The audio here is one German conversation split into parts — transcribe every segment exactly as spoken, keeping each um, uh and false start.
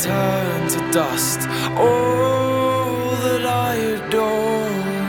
turn to dust. All that I adore.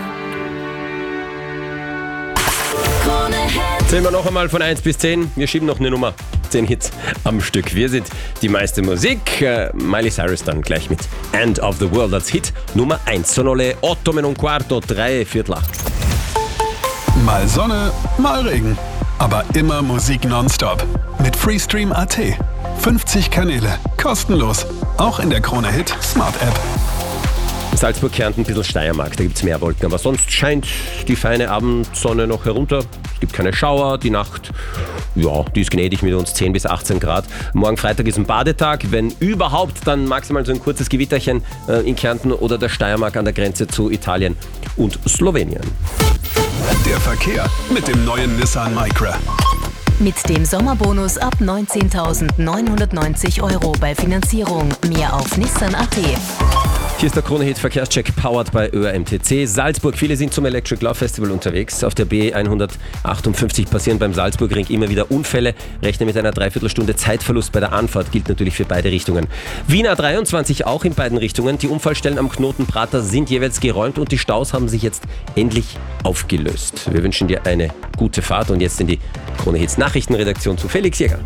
Zählen wir noch einmal von eins bis zehn. Wir schieben noch eine Nummer. zehn Hits am Stück. Wir sind die meiste Musik. Äh, Miley Cyrus dann gleich mit End of the World als Hit Nummer eins. Sono le otto meno un quarto, drei Viertel acht. Mal Sonne, mal Regen. Aber immer Musik nonstop. Mit Freestream Punkt a t. fünfzig Kanäle. Kostenlos. Auch in der Krone Hit Smart App. Salzburg, Kärnten, ein bisschen Steiermark, da gibt es mehr Wolken. Aber sonst scheint die feine Abendsonne noch herunter. Es gibt keine Schauer. Die Nacht, ja, die ist gnädig mit uns zehn bis achtzehn Grad. Morgen Freitag ist ein Badetag. Wenn überhaupt, dann maximal so ein kurzes Gewitterchen äh, in Kärnten oder der Steiermark an der Grenze zu Italien und Slowenien. Der Verkehr mit dem neuen Nissan Micra. Mit dem Sommerbonus ab neunzehntausendneunhundertneunzig Euro bei Finanzierung. Mehr auf Nissan Punkt a t. Hier ist der Krone-Hit Verkehrscheck powered by Ö R M T C. Salzburg, viele sind zum Electric Love Festival unterwegs. Auf der B hundertachtundfünfzig passieren beim Salzburgring immer wieder Unfälle. Rechne mit einer Dreiviertelstunde Zeitverlust bei der Anfahrt, gilt natürlich für beide Richtungen. Wien A dreiundzwanzig auch in beiden Richtungen. Die Unfallstellen am Knoten Prater sind jeweils geräumt und die Staus haben sich jetzt endlich aufgelöst. Wir wünschen dir eine gute Fahrt und jetzt in die Krone-Hits Nachrichtenredaktion zu Felix Jäger.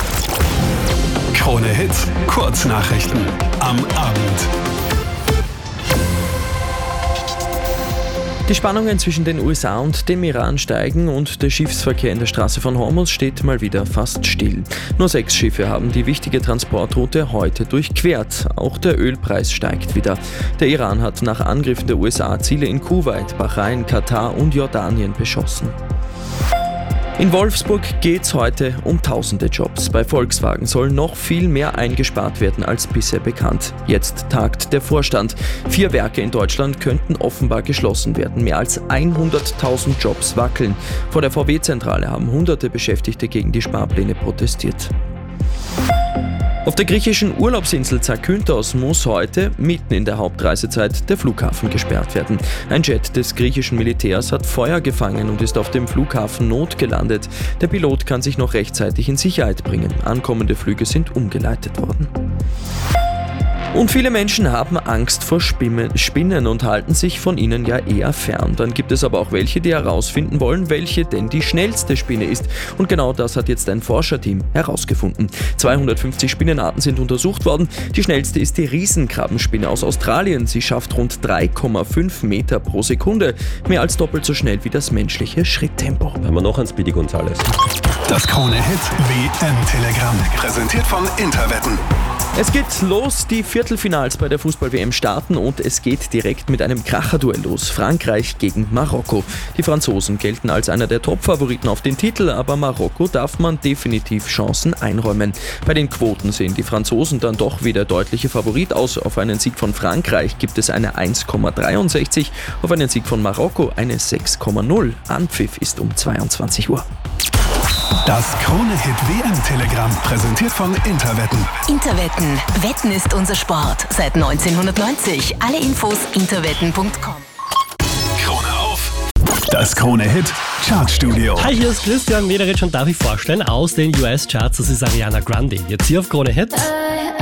Krone Hits, Kurznachrichten am Abend. Die Spannungen zwischen den U S A und dem Iran steigen und der Schiffsverkehr in der Straße von Hormuz steht mal wieder fast still. Nur sechs Schiffe haben die wichtige Transportroute heute durchquert. Auch der Ölpreis steigt wieder. Der Iran hat nach Angriffen der U S A Ziele in Kuwait, Bahrain, Katar und Jordanien beschossen. In Wolfsburg geht es heute um tausende Jobs. Bei Volkswagen soll noch viel mehr eingespart werden als bisher bekannt. Jetzt tagt der Vorstand. Vier Werke in Deutschland könnten offenbar geschlossen werden. Mehr als hunderttausend Jobs wackeln. Vor der V W-Zentrale haben hunderte Beschäftigte gegen die Sparpläne protestiert. Auf der griechischen Urlaubsinsel Zakynthos muss heute, mitten in der Hauptreisezeit, der Flughafen gesperrt werden. Ein Jet des griechischen Militärs hat Feuer gefangen und ist auf dem Flughafen notgelandet. Der Pilot kann sich noch rechtzeitig in Sicherheit bringen. Ankommende Flüge sind umgeleitet worden. Und viele Menschen haben Angst vor Spinnen und halten sich von ihnen ja eher fern. Dann gibt es aber auch welche, die herausfinden wollen, welche denn die schnellste Spinne ist. Und genau das hat jetzt ein Forscherteam herausgefunden. zweihundertfünfzig Spinnenarten sind untersucht worden. Die schnellste ist die Riesenkrabbenspinne aus Australien. Sie schafft rund drei Komma fünf Meter pro Sekunde. Mehr als doppelt so schnell wie das menschliche Schritttempo. Haben wir noch ein Speedy Gonzales. Das Krone-Hit W M-Telegramm. Präsentiert von Interwetten. Es geht los, die Viertelfinals bei der Fußball-W M starten und es geht direkt mit einem Kracherduell los. Frankreich gegen Marokko. Die Franzosen gelten als einer der Top-Favoriten auf den Titel, aber Marokko darf man definitiv Chancen einräumen. Bei den Quoten sehen die Franzosen dann doch wie der deutliche Favorit aus. Auf einen Sieg von Frankreich gibt es eine eins Komma dreiundsechzig, auf einen Sieg von Marokko eine sechs Komma null. Anpfiff ist um zweiundzwanzig Uhr. Das Krone-Hit W M-Telegramm, präsentiert von Interwetten. Interwetten. Wetten ist unser Sport. Seit neunzehnhundertneunzig. Alle Infos interwetten punkt com. Krone auf. Das Krone-Hit Chartstudio. Hi, hier ist Christian Mederich und darf ich vorstellen aus den U S-Charts, das ist Ariana Grande. Jetzt hier auf Krone Hit.